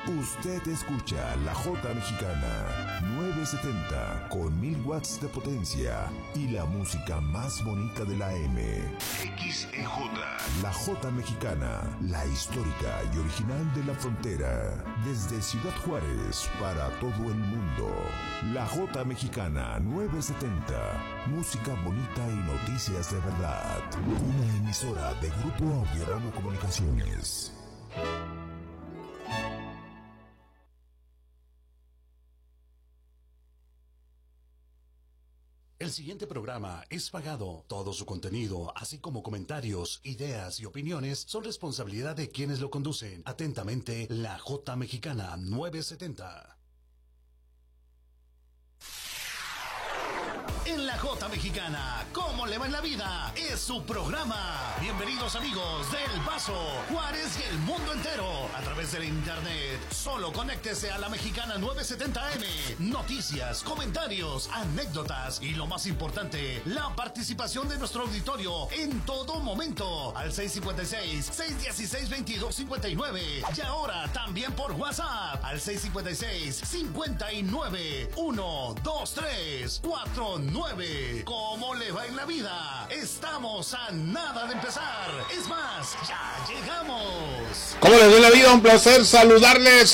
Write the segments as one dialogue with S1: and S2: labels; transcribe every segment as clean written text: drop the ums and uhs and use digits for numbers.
S1: Usted escucha La Jota Mexicana 970 con 1000 watts de potencia y la música más bonita de la M. XEJ. La Jota Mexicana, la histórica y original de la frontera. Desde Ciudad Juárez para todo el mundo. La Jota Mexicana 970. Música bonita y noticias de verdad. Una emisora de Grupo Audiorama Comunicaciones.
S2: El siguiente programa es pagado. Todo su contenido, así como comentarios, ideas y opiniones, son responsabilidad de quienes lo conducen. Atentamente, La Jota Mexicana 970. En La Jota Mexicana, ¿cómo le va en la vida? Es su programa. Bienvenidos amigos del Paso, Juárez y el mundo entero. A través del internet, solo conéctese a La Mexicana 970M. Noticias, comentarios, anécdotas y lo más importante, la participación de nuestro auditorio en todo momento. Al 656-616-2259. Y ahora también por WhatsApp al 656-59-123-49. ¿Cómo le va en la vida? Estamos a nada de empezar. Es más, ya llegamos.
S3: ¿Cómo les va en la vida? Un placer saludarles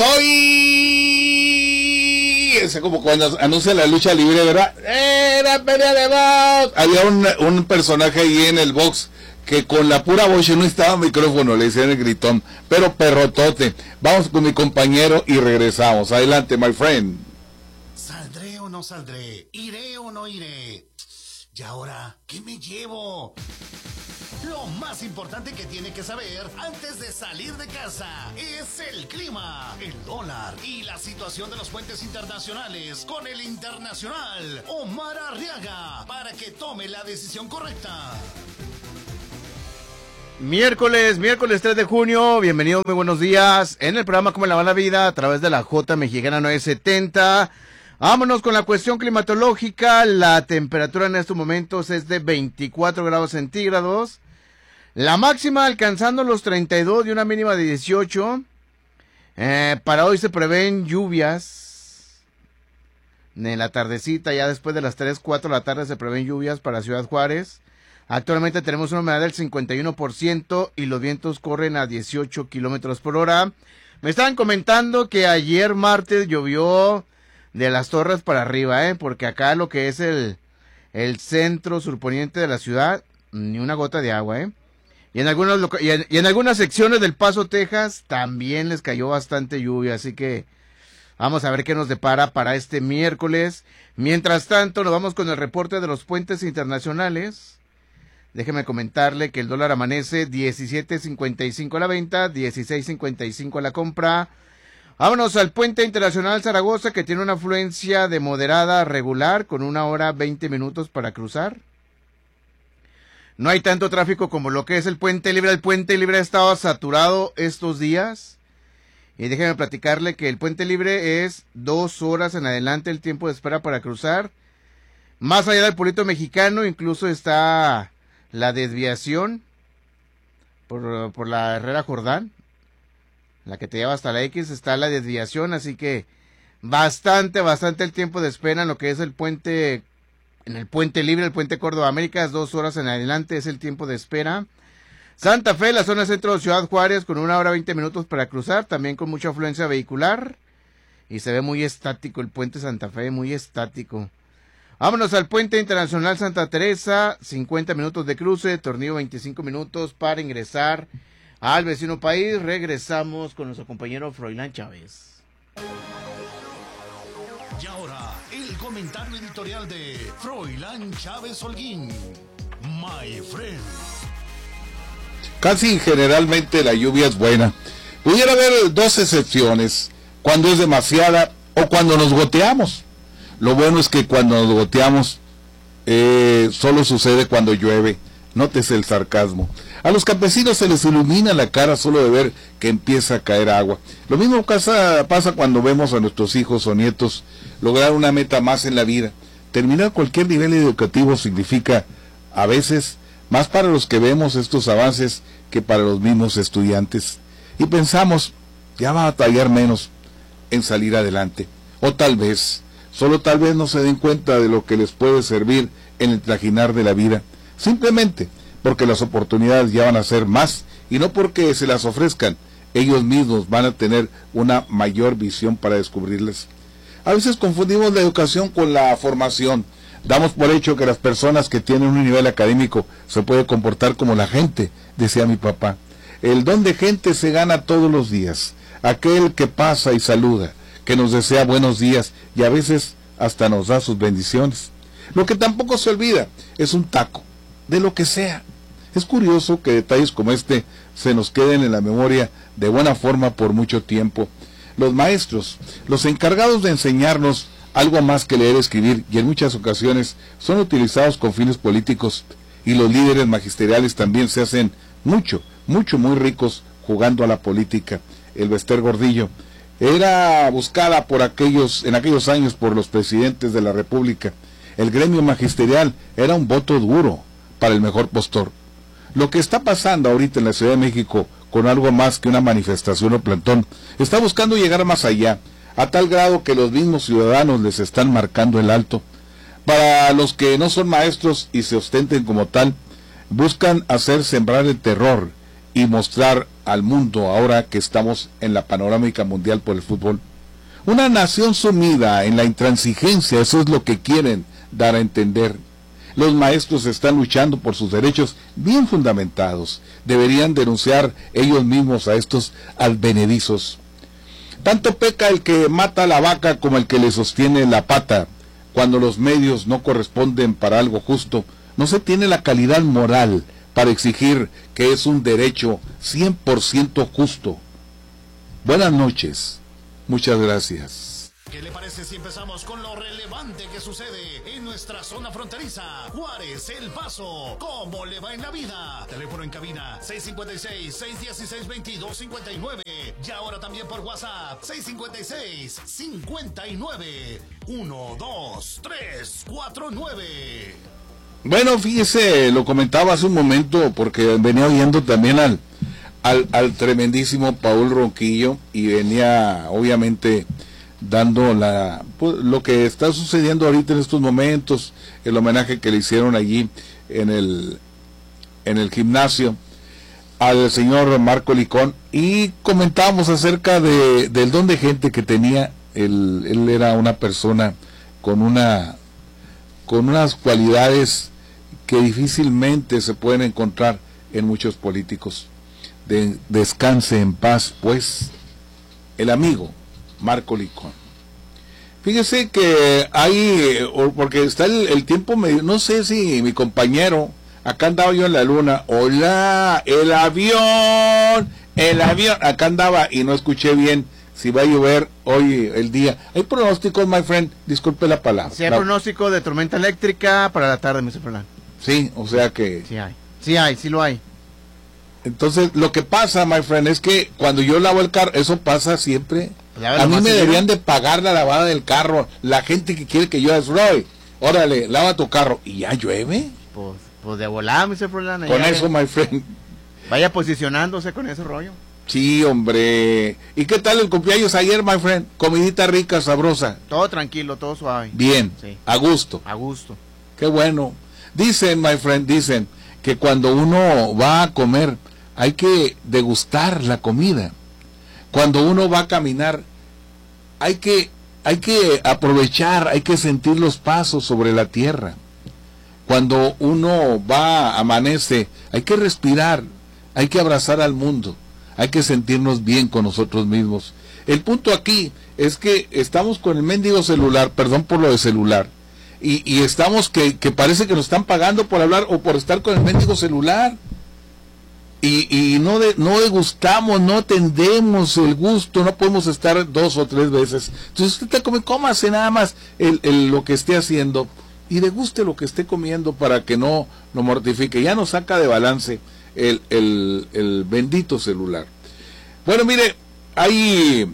S3: hoy. Es como cuando anuncia la lucha libre, ¿verdad? ¡Era pelea de box! Había un personaje ahí en el box que con la pura voz no estaba micrófono, le decían el gritón, pero perrotote. Vamos con mi compañero y regresamos. Adelante, my friend.
S2: ¿Saldré o no saldré? ¿Iré o no iré? ¿Y ahora qué me llevo? Lo más importante que tiene que saber antes de salir de casa es el clima, el dólar y la situación de los puentes internacionales con el internacional Omar Arriaga para que tome la decisión correcta.
S4: Miércoles 3 de junio, bienvenidos, muy buenos días, en el programa ¿Cómo le va la vida? A través de la Jota Mexicana 970. Vámonos con la cuestión climatológica. La temperatura en estos momentos es de 24 grados centígrados. La máxima alcanzando los 32 y una mínima de 18. Para hoy se prevén lluvias. En la tardecita, ya después de las 3, 4 de la tarde se prevén lluvias para Ciudad Juárez. Actualmente tenemos una humedad del 51% y los vientos corren a 18 kilómetros por hora. Me estaban comentando que ayer martes llovió de las Torres para arriba, porque acá lo que es el centro surponiente de la ciudad, ni una gota de agua, y en algunas secciones del Paso, Texas, también les cayó bastante lluvia, así que vamos a ver qué nos depara para este miércoles. Mientras tanto, nos vamos con el reporte de los puentes internacionales. Déjeme comentarle que el dólar amanece 17.55 a la venta, 16.55 a la compra. Vámonos al puente internacional Zaragoza, que tiene una afluencia de moderada a regular con 1 hora 20 minutos para cruzar. No hay tanto tráfico como lo que es el Puente Libre. El Puente Libre ha estado saturado estos días. Y déjeme platicarle que el Puente Libre es 2 horas en adelante el tiempo de espera para cruzar. Más allá del Pueblito Mexicano incluso está la desviación por la Herrera Jordán. La que te lleva hasta la X, está la desviación, así que bastante el tiempo de espera en lo que es el puente, en el Puente Libre, el Puente Córdoba América, 2 horas en adelante es el tiempo de espera. Santa Fe, la zona centro de Ciudad Juárez, con 1 hora 20 minutos para cruzar, también con mucha afluencia vehicular, y se ve muy estático el puente Santa Fe, muy estático. Vámonos al puente internacional Santa Teresa, 50 minutos de cruce, Tornillo 25 minutos para ingresar al vecino país. Regresamos con nuestro compañero Froilán Chávez.
S2: Y ahora, el comentario editorial de Froilán Chávez Holguín. My friend.
S3: Casi generalmente la lluvia es buena. Pudiera haber 2 excepciones, cuando es demasiada o cuando nos goteamos. Lo bueno es que cuando nos goteamos solo sucede cuando llueve. Nótese el sarcasmo. A los campesinos se les ilumina la cara solo de ver que empieza a caer agua. Lo mismo pasa cuando vemos a nuestros hijos o nietos lograr una meta más en la vida. Terminar cualquier nivel educativo significa, a veces, más para los que vemos estos avances que para los mismos estudiantes. Y pensamos, ya va a batallar menos. en salir adelante. O tal vez, solo tal vez no se den cuenta de lo que les puede servir en el trajinar de la vida, simplemente porque las oportunidades ya van a ser más y no porque se las ofrezcan, ellos mismos van a tener una mayor visión para descubrirlas. A veces confundimos la educación con la formación. Damos por hecho que las personas que tienen un nivel académico se pueden comportar como la gente, decía mi papá. El don de gente se gana todos los días. Aquel que pasa y saluda, que nos desea buenos días y a veces hasta nos da sus bendiciones. Lo que tampoco se olvida es un taco, de lo que sea. Es curioso que detalles como este se nos queden en la memoria de buena forma por mucho tiempo. Los maestros, los encargados de enseñarnos algo más que leer y escribir, y en muchas ocasiones son utilizados con fines políticos, y los líderes magisteriales también se hacen muy ricos jugando a la política. El Bester Gordillo era buscada en aquellos años por los presidentes de la República. El gremio magisterial era un voto duro para el mejor postor. Lo que está pasando ahorita en la Ciudad de México, con algo más que una manifestación o plantón, está buscando llegar más allá, a tal grado que los mismos ciudadanos les están marcando el alto. Para los que no son maestros y se ostenten como tal, buscan hacer sembrar el terror y mostrar al mundo, ahora que estamos en la panorámica mundial por el fútbol, una nación sumida en la intransigencia. Eso es lo que quieren dar a entender. Los maestros están luchando por sus derechos bien fundamentados. Deberían denunciar ellos mismos a estos advenedizos. Tanto peca el que mata a la vaca como el que le sostiene la pata. Cuando los medios no corresponden para algo justo, no se tiene la calidad moral para exigir que es un derecho 100% justo. Buenas noches. Muchas gracias.
S2: ¿Qué le parece si empezamos con lo relevante que sucede en nuestra zona fronteriza? Juárez, El Paso, ¿cómo le va en la vida? Teléfono en cabina 656-616-2259 y ahora también por WhatsApp 656-59-12349.
S3: Bueno, fíjese, lo comentaba hace un momento porque venía oyendo también al tremendísimo Paul Ronquillo y venía obviamente dando lo que está sucediendo ahorita en estos momentos, el homenaje que le hicieron allí en el gimnasio al señor Marco Licón, y comentábamos acerca del don de gente que tenía. Él era una persona con unas cualidades que difícilmente se pueden encontrar en muchos políticos. Descanse en paz, pues, el amigo Marco Licón. Fíjese que hay, porque está el tiempo medio, no sé si mi compañero, acá andaba yo en la luna, hola, el avión, acá andaba y no escuché bien si va a llover hoy el día. ¿Hay pronósticos, my friend? Disculpe la palabra.
S4: Sí, hay pronóstico de tormenta eléctrica para la tarde, Mr. Fernando.
S3: Sí, o sea que...
S4: Sí lo hay.
S3: Entonces, lo que pasa, my friend, es que cuando yo lavo el carro, eso pasa siempre. A mí me deberían de pagar la lavada del carro. La gente que quiere que yo Roy, órale, lava tu carro. ¿Y ya llueve?
S4: Pues de volada, Mr. Fernando.
S3: Con eso, my friend.
S4: Vaya posicionándose con ese rollo.
S3: Sí, hombre. ¿Y qué tal el cumpleaños ayer, my friend? Comidita rica, sabrosa.
S4: Todo tranquilo, todo suave.
S3: Bien, sí. A gusto.
S4: A gusto.
S3: Qué bueno. Dicen, my friend, que cuando uno va a comer hay que degustar la comida. Cuando uno va a caminar hay que aprovechar, hay que sentir los pasos sobre la tierra. Cuando uno amanece, hay que respirar, hay que abrazar al mundo, hay que sentirnos bien con nosotros mismos. El punto aquí es que estamos con el mendigo celular, perdón por lo de celular, y estamos que parece que nos están pagando por hablar o por estar con el mendigo celular. Y no degustamos, no atendemos el gusto, no podemos estar 2 o 3 veces. Entonces usted cómase nada más lo que esté haciendo y deguste lo que esté comiendo para que no mortifique. Ya nos saca de balance el bendito celular. Bueno, mire, hay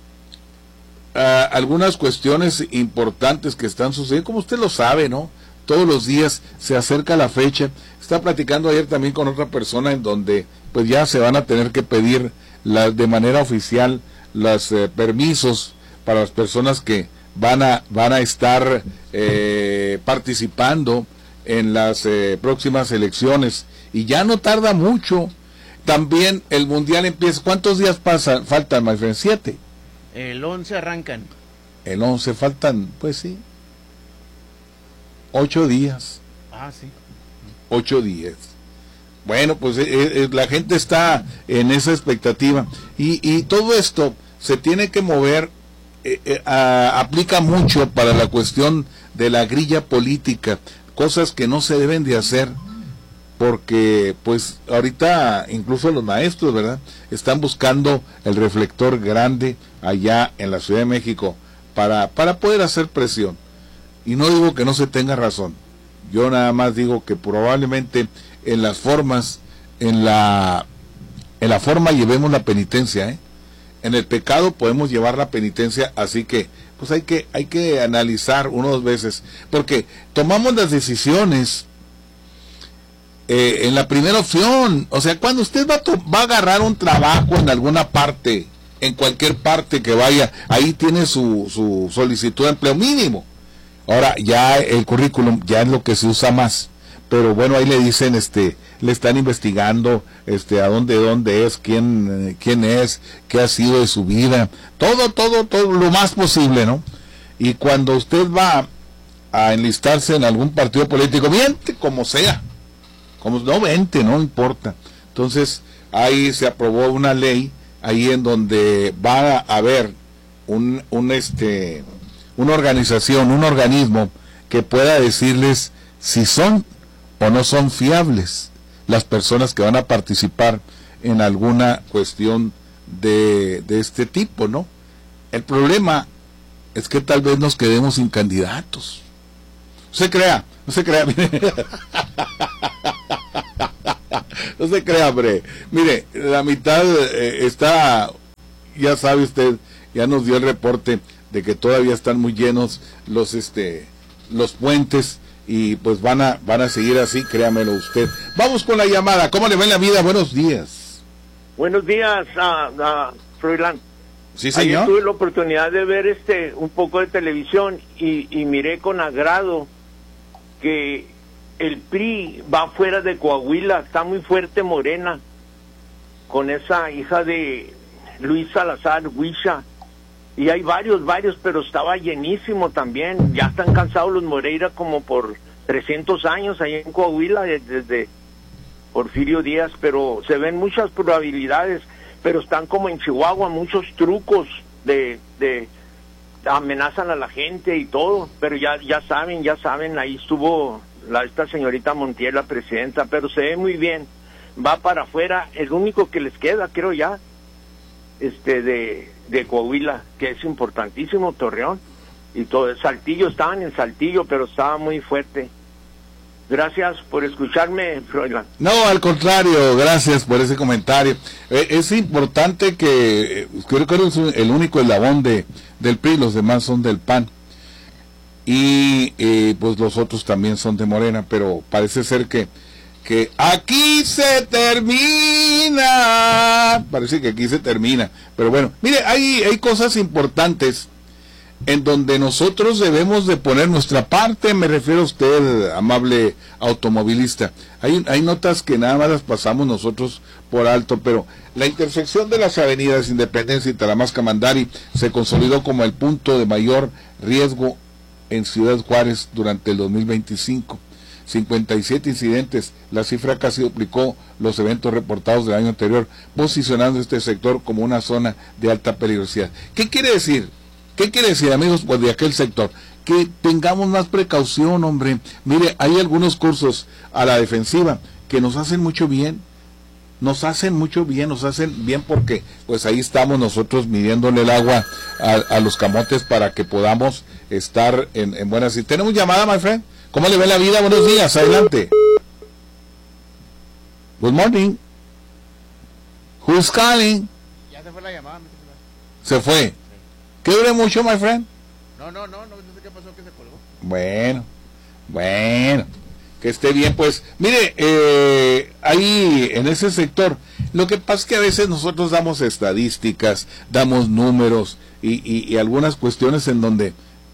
S3: algunas cuestiones importantes que están sucediendo, como usted lo sabe, ¿no? Todos los días se acerca la fecha. Estaba platicando ayer también con otra persona en donde pues ya se van a tener que pedir de manera oficial los permisos para las personas que van a estar participando en las próximas elecciones, y ya no tarda mucho. También el mundial empieza. ¿Cuántos días faltan, my friend? 7.
S4: El 11 arrancan.
S3: El 11 faltan, pues sí, 8 días.
S4: Ah, sí.
S3: 8 días. Bueno, pues la gente está en esa expectativa, y todo esto se tiene que mover. Aplica mucho para la cuestión de la grilla política, cosas que no se deben de hacer, porque pues ahorita incluso los maestros, ¿verdad?, están buscando el reflector grande allá en la Ciudad de México para poder hacer presión. Y no digo que no se tenga razón, yo nada más digo que probablemente en las formas, en la forma llevemos la penitencia, En el pecado podemos llevar la penitencia, así que pues hay que analizar 1 o 2 veces, porque tomamos las decisiones en la primera opción. O sea, cuando usted va a agarrar un trabajo en alguna parte, en cualquier parte que vaya, ahí tiene su solicitud de empleo mínimo. Ahora ya el currículum ya es lo que se usa más, pero bueno, ahí le dicen, le están investigando, a dónde es, quién es, qué ha sido de su vida, todo lo más posible, ¿no? Y cuando usted va a enlistarse en algún partido político, miente como sea, no importa. Entonces ahí se aprobó una ley ahí en donde va a haber una organización, un organismo que pueda decirles si son o no son fiables las personas que van a participar en alguna cuestión de este tipo, ¿no? El problema es que tal vez nos quedemos sin candidatos. No se crea, mire. No se crea, hombre. Mire, la mitad está, ya sabe usted, ya nos dio el reporte de que todavía están muy llenos los puentes, y pues van a seguir así, créamelo usted. Vamos con la llamada. ¿Cómo le va en la vida? Buenos días.
S5: Buenos días, Froilán.
S3: Sí, señor.
S5: Ayer tuve la oportunidad de ver un poco de televisión y miré con agrado que el PRI va fuera de Coahuila. Está muy fuerte Morena con esa hija de Luis Salazar, Huicha. Y hay varios, pero estaba llenísimo también. Ya están cansados los Moreira como por 300 años ahí en Coahuila, desde Porfirio Díaz, pero se ven muchas probabilidades, pero están como en Chihuahua, muchos trucos de amenazan a la gente y todo, pero ya saben, ahí estuvo esta señorita Montiel, la presidenta, pero se ve muy bien, va para afuera, el único que les queda, creo ya, de Coahuila, que es importantísimo, Torreón, y todo, Saltillo, estaban en Saltillo, pero estaba muy fuerte. Gracias por escucharme, Froilán.
S3: No, al contrario, gracias por ese comentario. Es importante que, creo que eres el único eslabón del PRI, los demás son del PAN, y pues los otros también son de Morena, pero parece ser que aquí se termina, parece que aquí se termina, pero bueno, mire, hay cosas importantes en donde nosotros debemos de poner nuestra parte. Me refiero a usted, amable automovilista. Hay notas que nada más las pasamos nosotros por alto, pero la intersección de las avenidas Independencia y Talamasca-Mandari se consolidó como el punto de mayor riesgo en Ciudad Juárez durante el 2025. 57 incidentes, la cifra casi duplicó los eventos reportados del año anterior, posicionando este sector como una zona de alta peligrosidad. ¿Qué quiere decir? Amigos, pues de aquel sector? Que tengamos más precaución, hombre. Mire, hay algunos cursos a la defensiva que nos hacen mucho bien, nos hacen bien porque pues ahí estamos nosotros midiéndole el agua a los camotes para que podamos estar en buenas. ¿Tenemos llamada, my friend? ¿Cómo le ve la vida? Buenos días, adelante. Good morning. Who's calling?
S4: Ya se fue la llamada.
S3: Se fue. Sí. ¿Qué dure mucho, my friend?
S4: No sé qué pasó, que se colgó.
S3: Bueno. Que esté bien, pues. Mire, ahí en ese sector, lo que pasa es que a veces nosotros damos estadísticas, damos números, y algunas cuestiones en donde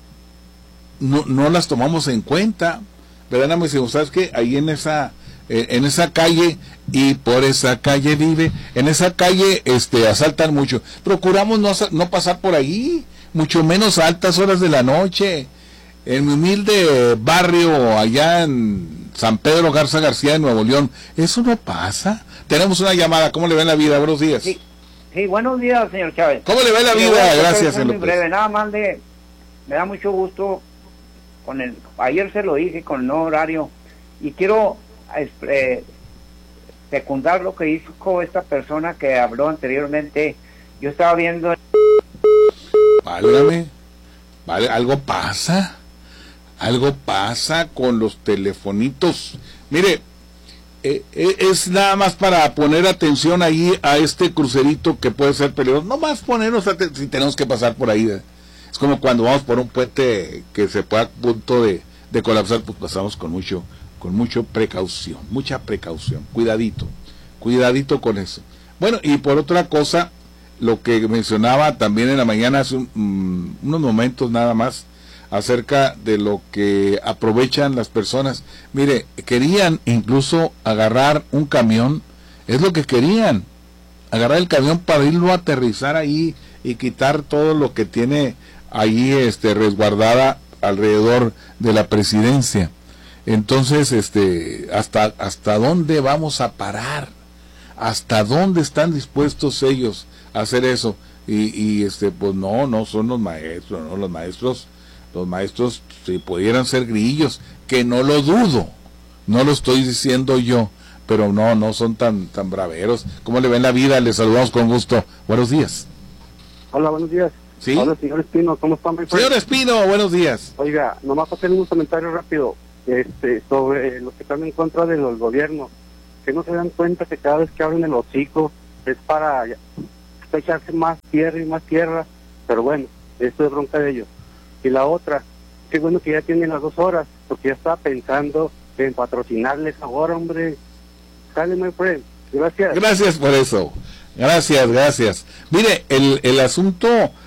S3: no las tomamos en cuenta, ¿verdad? Me dice, ¿sabes qué? Ahí en esa calle, y por esa calle vive, en esa calle asaltan mucho. Procuramos no pasar por ahí, mucho menos a altas horas de la noche. En mi humilde barrio allá en San Pedro Garza García de Nuevo León, eso no pasa. Tenemos una llamada. ¿Cómo le va en la vida? Buenos días.
S6: Sí, buenos días, señor Chávez.
S3: ¿Cómo le va en la vida? Gracias.
S6: Muy breve, nada más me da mucho gusto ayer se lo dije con el nuevo horario, y quiero secundar lo que dijo esta persona que habló anteriormente. Yo estaba viendo...
S3: Válgame, vale, algo pasa con los telefonitos. Mire, es nada más para poner atención ahí a este crucerito que puede ser peligroso. No más ponernos si tenemos que pasar por ahí. Es como cuando vamos por un puente que se pueda a punto de colapsar, pues pasamos con mucha precaución, cuidadito con eso. Bueno, y por otra cosa, lo que mencionaba también en la mañana hace unos momentos nada más, acerca de lo que aprovechan las personas. Mire, querían incluso agarrar un camión, es lo que querían, agarrar el camión para irlo a aterrizar ahí y quitar todo lo que tiene ahí resguardada alrededor de la presidencia. Entonces, ¿hasta dónde vamos a parar? ¿Hasta dónde están dispuestos ellos a hacer eso? Y pues no son los maestros, ¿no? Los maestros, si pudieran ser grillos, que no lo dudo, no lo estoy diciendo yo, pero no son tan braveros. ¿Cómo le ven la vida? Les saludamos con gusto. Buenos días.
S7: Hola, buenos días.
S3: ¿Sí?
S7: Hola, señor Espino, ¿cómo está, mi friend?
S3: Señor Espino, buenos días.
S7: Oiga, nomás para hacer un comentario rápido sobre los que están en contra del gobierno, que no se dan cuenta que cada vez que abren el hocico es para echarse más tierra, pero bueno, esto es bronca de ellos. Y la otra, qué bueno que ya tienen las 2 horas, porque ya estaba pensando en patrocinarles ahora, hombre. Sale, my friend. Gracias.
S3: Gracias por eso. Gracias. Mire, el asunto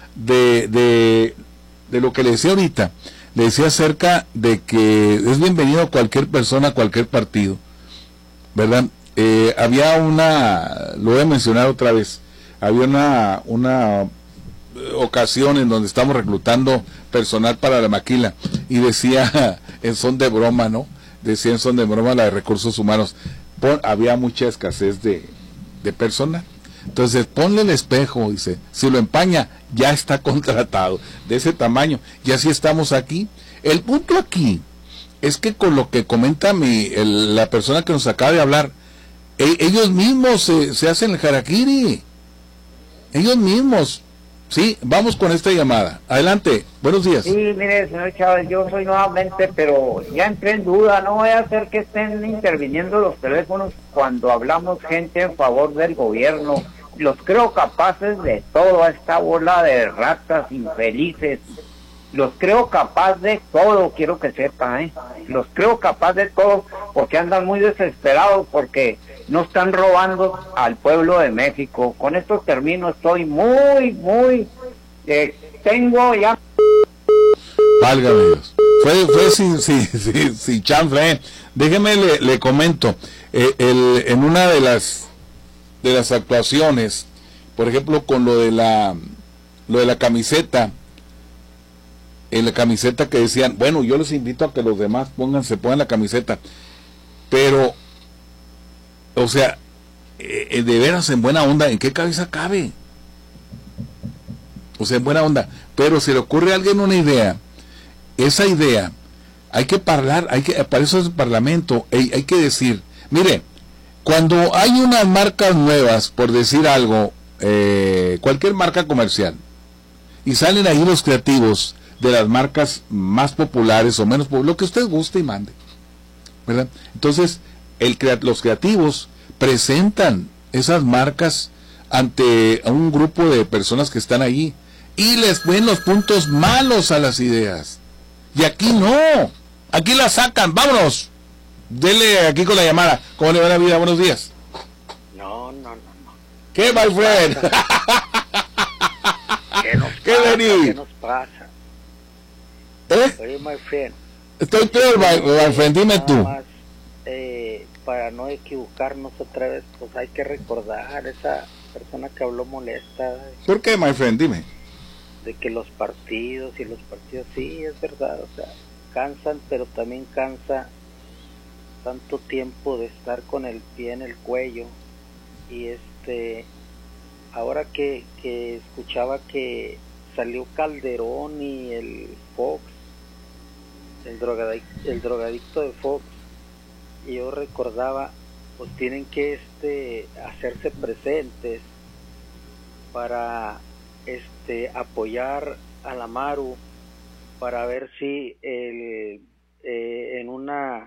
S3: de lo que le decía ahorita, le decía acerca de que es bienvenido cualquier persona, cualquier partido, ¿verdad? Había lo voy a mencionar otra vez, había una ocasión en donde estamos reclutando personal para la maquila, y decía en son de broma, ¿no? Decía en son de broma la de recursos humanos, había mucha escasez de personal. Entonces ponle el espejo, dice, si lo empaña, ya está contratado, de ese tamaño, y así estamos aquí. El punto aquí es que con lo que comenta la persona que nos acaba de hablar, ellos mismos se hacen el harakiri, ellos mismos. Sí, vamos con esta llamada. Adelante, buenos días.
S6: Sí, mire, señor Chávez, yo soy nuevamente, pero ya entré en duda, no voy a hacer que estén interviniendo los teléfonos cuando hablamos gente en favor del gobierno. Los creo capaces de todo, a esta bola de ratas infelices. Los creo capaz de todo, quiero que sepa, los creo capaz de todo, porque andan muy desesperados, porque no están robando al pueblo de México. Con esto termino, estoy muy, tengo ya...
S3: Válgame Dios. Fue sin chanfle. Déjeme le comento, en una de las actuaciones, por ejemplo, con lo de la camiseta, en la camiseta que decían, bueno, yo les invito a que los demás se pongan la camiseta, pero, o sea, de veras, en buena onda, ¿en qué cabeza cabe? O sea, en buena onda, pero si le ocurre a alguien una idea, esa idea, hay que hablar, para eso es el parlamento, hay que decir, mire, cuando hay unas marcas nuevas, por decir algo, cualquier marca comercial, y salen ahí los creativos de las marcas más populares o menos populares, lo que usted guste y mande, ¿verdad? Entonces, los creativos presentan esas marcas ante un grupo de personas que están ahí y les ven los puntos malos a las ideas. Y aquí no, aquí la sacan. Vámonos, dele aquí con la llamada. ¿Cómo le va la vida? Buenos días.
S6: No.
S3: ¿Qué, my friend? ¿Qué le Benny.
S8: ¿Qué nos pasa? Oye, my friend.
S3: Estoy peor, my friend, dime
S8: Nada
S3: tú.
S8: más, para no equivocarnos otra vez, pues hay que recordar esa persona que habló molesta.
S3: ¿Por qué, my friend? Dime.
S8: De que los partidos, sí, es verdad, o sea, cansan, pero también cansa tanto tiempo de estar con el pie en el cuello. Y ahora que escuchaba que salió Calderón y el Fox, el drogadicto de Fox, y yo recordaba, pues tienen que hacerse presentes para apoyar a la Maru, para ver si en una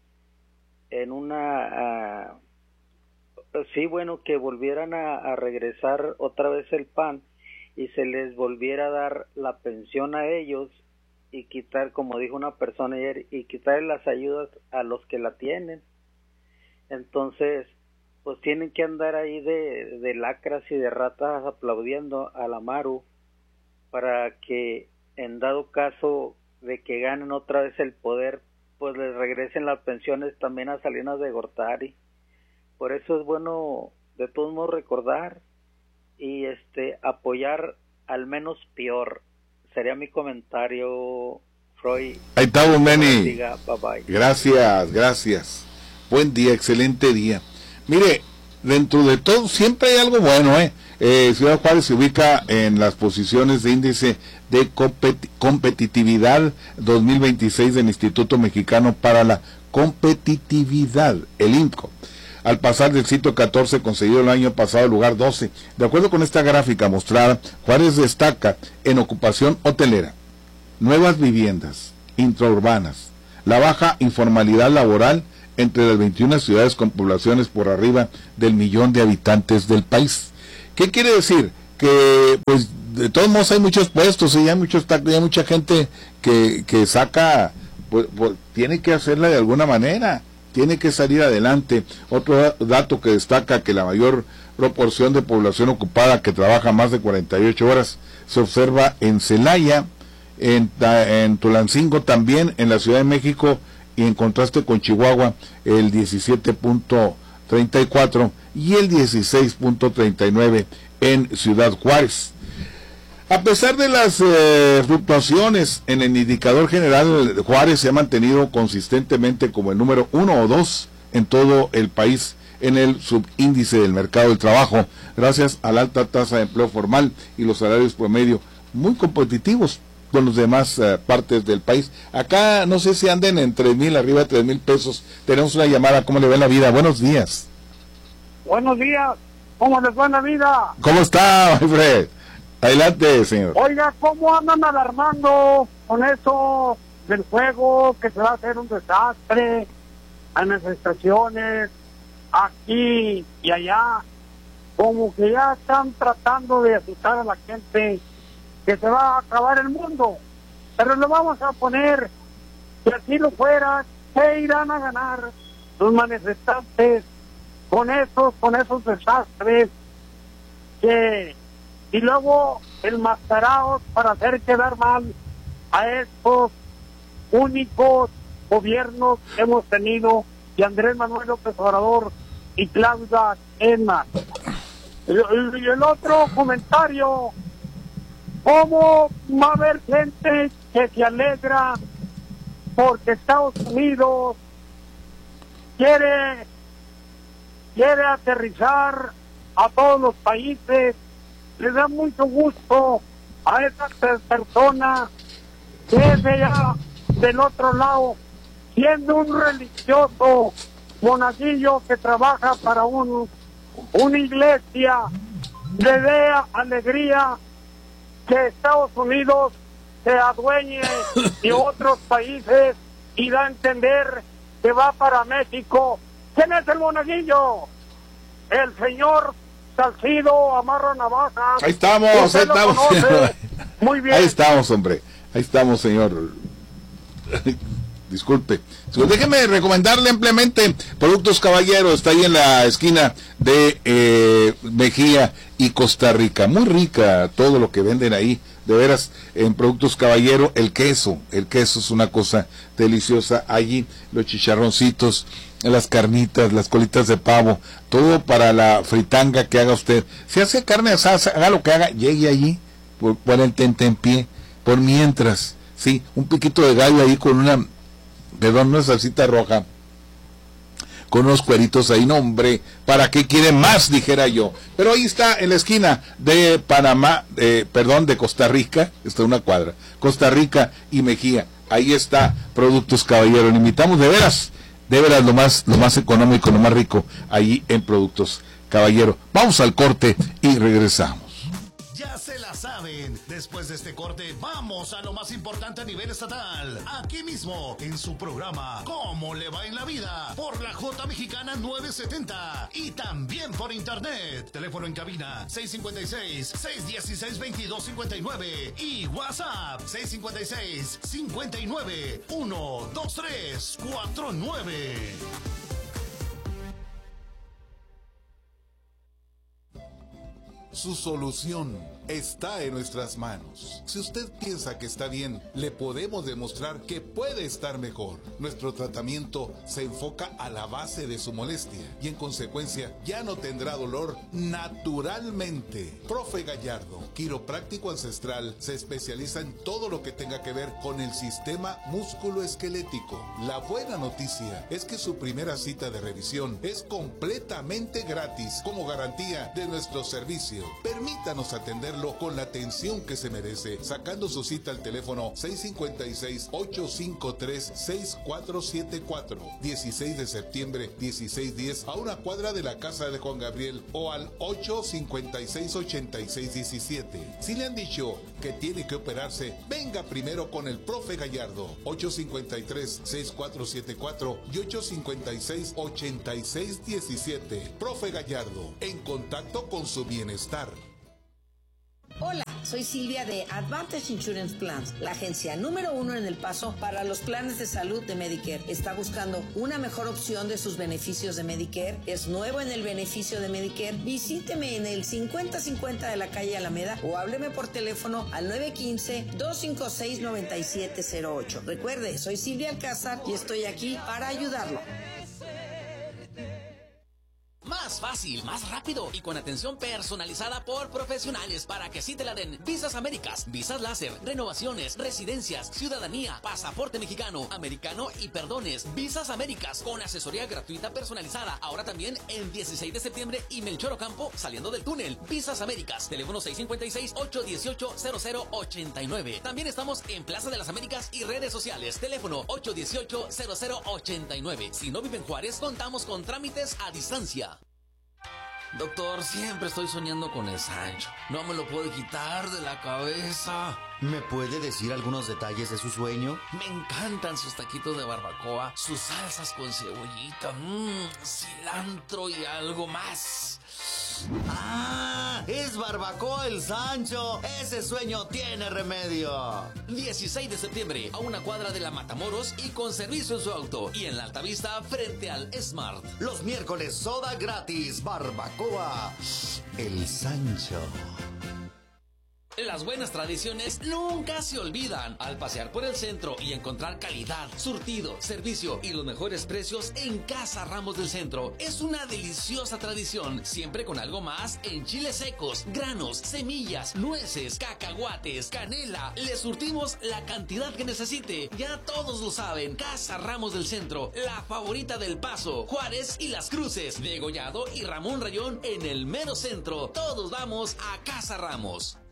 S8: sí, bueno, que volvieran a regresar otra vez el PAN y se les volviera a dar la pensión a ellos, y quitar, como dijo una persona ayer, y quitar las ayudas a los que la tienen. Entonces, pues tienen que andar ahí de lacras y de ratas aplaudiendo a la Maru, para que en dado caso de que ganen otra vez el poder, pues les regresen las pensiones también a Salinas de Gortari. Por eso es bueno de todos modos recordar y apoyar al menos peor. Sería mi comentario, Freud.
S3: Ahí estamos, Benny.
S8: Bye bye.
S3: Gracias. Buen día, excelente día. Mire, dentro de todo siempre hay algo bueno, Ciudad Juárez se ubica en las posiciones de índice de competitividad 2026 del Instituto Mexicano para la Competitividad, el INCO. Al pasar del sitio 14 conseguido el año pasado, lugar 12. De acuerdo con esta gráfica mostrada, Juárez destaca en ocupación hotelera, nuevas viviendas intraurbanas, la baja informalidad laboral entre las 21 ciudades con poblaciones por arriba del 1,000,000 de habitantes del país. ¿Qué quiere decir? Que pues de todos modos hay muchos puestos y hay mucha gente que saca, pues tiene que hacerla de alguna manera, tiene que salir adelante. Otro dato que destaca que la mayor proporción de población ocupada que trabaja más de 48 horas se observa en Celaya, en Tulancingo también, en la Ciudad de México, y en contraste con Chihuahua el 17.34 y el 16.39 en Ciudad Juárez. A pesar de las fluctuaciones en el indicador general, Juárez se ha mantenido consistentemente como el número 1 o 2 en todo el país en el subíndice del mercado del trabajo, gracias a la alta tasa de empleo formal y los salarios promedio muy competitivos con los demás partes del país. Acá no sé si anden en 3,000, arriba de 3,000 pesos. Tenemos una llamada. ¿Cómo le va la vida? Buenos días.
S9: Buenos días. ¿Cómo les va la vida?
S3: ¿Cómo está, Fred? Adelante, señor.
S9: Oiga, ¿cómo andan alarmando con eso del juego, que se va a hacer un desastre, manifestaciones aquí y allá? Como que ya están tratando de asustar a la gente, que se va a acabar el mundo. Pero lo vamos a poner, si así lo fuera, ¿qué irán a ganar los manifestantes con esos desastres? Y luego enmascarados para hacer quedar mal a estos únicos gobiernos que hemos tenido, de Andrés Manuel López Obrador y Claudia Sheinbaum. Y el otro comentario: ¿cómo va a haber gente que se alegra porque Estados Unidos quiere aterrizar a todos los países? Le da mucho gusto a esa persona que es de allá del otro lado, siendo un religioso monaguillo que trabaja para una iglesia, le dé alegría que Estados Unidos se adueñe de otros países y da a entender que va para México. ¿Quién es el monaguillo? El señor Salcido Amarra Navajas.
S3: Ahí estamos,
S9: Muy bien.
S3: Ahí estamos, hombre. Ahí estamos, señor. disculpe. Déjeme recomendarle ampliamente Productos Caballero, está ahí en la esquina de Mejía y Costa Rica. Muy rica todo lo que venden ahí, de veras, en Productos Caballero. El queso es una cosa deliciosa allí, los chicharroncitos, las carnitas, las colitas de pavo, todo para la fritanga que haga usted. Si hace carne asada, haga lo que haga, llegue allí, por el tentempié, por mientras, sí, un piquito de gallo ahí con una salsita roja, con unos cueritos ahí, no hombre, ¿para qué quiere más? Dijera yo. Pero ahí está, en la esquina de de Costa Rica, está una cuadra, Costa Rica y Mejía, ahí está Productos Caballero. Le invitamos de veras lo más económico, lo más rico, ahí en Productos Caballero. Vamos al corte y regresamos.
S2: Ya se la saben. Después de este corte, vamos a lo más importante a nivel estatal. Aquí mismo, en su programa ¿Cómo le va en la vida? Por la J Mexicana 970. Y también por internet. Teléfono en cabina 656-616-2259. Y WhatsApp 656-59-12349.
S1: Su solución está en nuestras manos. Si usted piensa que está bien, le podemos demostrar que puede estar mejor. Nuestro tratamiento se enfoca a la base de su molestia y en consecuencia ya no tendrá dolor naturalmente. Profe Gallardo, quiropráctico ancestral, se especializa en todo lo que tenga que ver con el sistema músculo-esquelético. La buena noticia es que su primera cita de revisión es completamente gratis como garantía de nuestro servicio. Permítanos atender con la atención que se merece, sacando su cita al teléfono 656-853-6474, 16 de septiembre, 1610, a una cuadra de la casa de Juan Gabriel, o al 856-8617. Si le han dicho que tiene que operarse, venga primero con el Profe Gallardo, 853-6474 y 856-8617. Profe Gallardo, en contacto con su bienestar.
S10: Hola, soy Silvia de Advantage Insurance Plans, la agencia número 1 en El Paso para los planes de salud de Medicare. ¿Está buscando una mejor opción de sus beneficios de Medicare? ¿Es nuevo en el beneficio de Medicare? Visíteme en el 5050 de la calle Alameda o hábleme por teléfono al 915-256-9708. Recuerde, soy Silvia Alcázar y estoy aquí para ayudarlo.
S11: Más fácil, más rápido y con atención personalizada por profesionales para que sí te la den. Visas Américas, visas láser, renovaciones, residencias, ciudadanía, pasaporte mexicano, americano y perdones. Visas Américas con asesoría gratuita personalizada. Ahora también en 16 de septiembre y Melchor Ocampo saliendo del túnel. Visas Américas, teléfono 656-818-0089. También estamos en Plaza de las Américas y redes sociales. Teléfono 818-0089. Si no vive en Juárez, contamos con trámites a distancia. Doctor, siempre estoy soñando con el Sancho. No me lo puedo quitar de la cabeza.
S12: ¿Me puede decir algunos detalles de su sueño?
S11: Me encantan sus taquitos de barbacoa, sus salsas con cebollita, cilantro y algo más.
S12: ¡Ah! ¡Es Barbacoa el Sancho! ¡Ese sueño tiene remedio!
S11: 16 de septiembre, a una cuadra de la Matamoros y con servicio en su auto. Y en la Altavista, frente al Smart.
S12: Los miércoles, soda gratis. Barbacoa el Sancho.
S11: Las buenas tradiciones nunca se olvidan. Al pasear por el centro y encontrar calidad, surtido, servicio y los mejores precios en Casa Ramos del Centro. Es una deliciosa tradición, siempre con algo más en chiles secos, granos, semillas, nueces, cacahuates, canela. Le surtimos la cantidad que necesite. Ya todos lo saben. Casa Ramos del Centro, la favorita del Paso, Juárez y Las Cruces. Degollado y Ramón Rayón en el mero centro. Todos vamos a Casa Ramos.